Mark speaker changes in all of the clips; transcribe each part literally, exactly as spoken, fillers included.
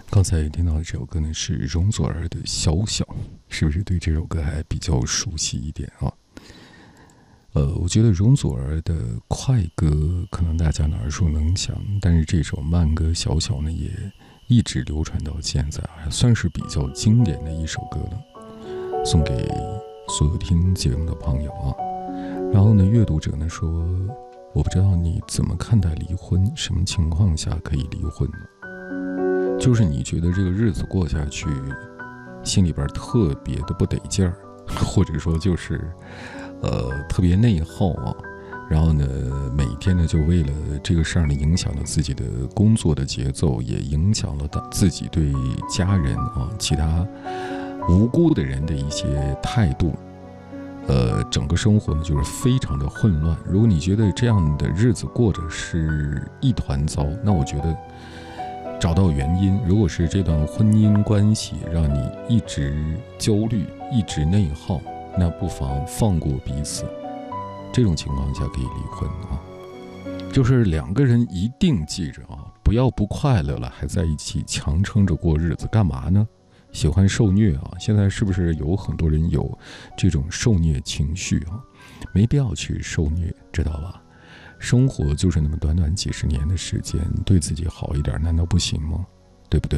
Speaker 1: 刚才听到的这首歌呢是容祖儿的《小小》，是不是对这首歌还比较熟悉一点啊？呃，我觉得容祖儿的快歌可能大家耳熟能详，但是这首慢歌《小小》呢也一直流传到现在，还算是比较经典的一首歌了，送给所有听节目的朋友啊。然后呢，阅读者呢说，我不知道你怎么看待离婚，什么情况下可以离婚呢？就是你觉得这个日子过下去，心里边特别的不得劲儿，或者说就是呃特别内耗啊，然后呢每天呢就为了这个事儿呢影响了自己的工作的节奏，也影响了自己对家人啊其他无辜的人的一些态度，呃整个生活呢就是非常的混乱。如果你觉得这样的日子过着是一团糟，那我觉得找到原因，如果是这段婚姻关系让你一直焦虑，一直内耗，那不妨放过彼此。这种情况下可以离婚啊。就是两个人一定记着啊，不要不快乐了还在一起强撑着过日子，干嘛呢？喜欢受虐啊！现在是不是有很多人有这种受虐情绪啊？没必要去受虐，知道吧？生活就是那么短短几十年的时间，对自己好一点难道不行吗？对不对？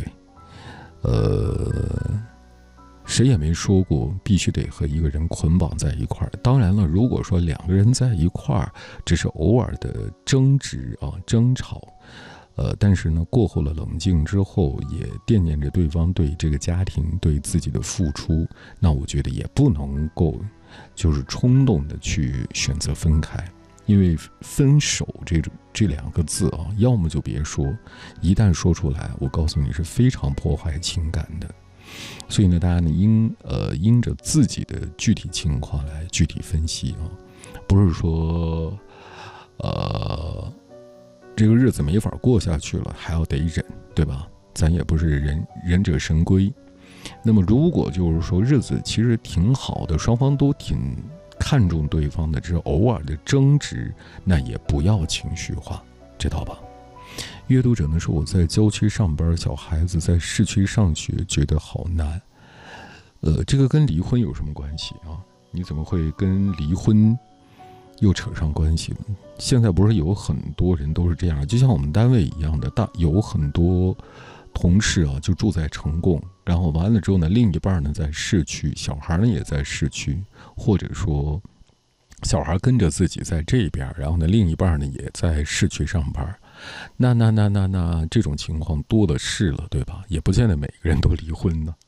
Speaker 1: 呃，谁也没说过必须得和一个人捆绑在一块儿。当然了，如果说两个人在一块儿只是偶尔的争执啊、争吵，呃，但是呢，过后了冷静之后，也惦念着对方对这个家庭、对自己的付出，那我觉得也不能够就是冲动的去选择分开。因为分手这这两个字啊，要么就别说，一旦说出来，我告诉你是非常破坏情感的。所以呢，大家呢应呃因着自己的具体情况来具体分析啊，不是说呃这个日子没法过下去了，还要得忍，对吧？咱也不是忍忍者神龟。那么如果就是说日子其实挺好的，双方都挺看重对方的，只是偶尔的争执，那也不要情绪化，知道吧？阅读者呢说，我在郊区上班，小孩子在市区上学，觉得好难。呃，这个跟离婚有什么关系啊？你怎么会跟离婚又扯上关系了？现在不是有很多人都是这样，就像我们单位一样的，大有很多同事啊，就住在城供，然后完了之后呢，另一半呢在市区，小孩呢也在市区，或者说小孩跟着自己在这边，然后呢另一半呢也在市区上班，那那那那那这种情况多的是了，对吧？也不见得每个人都离婚呢。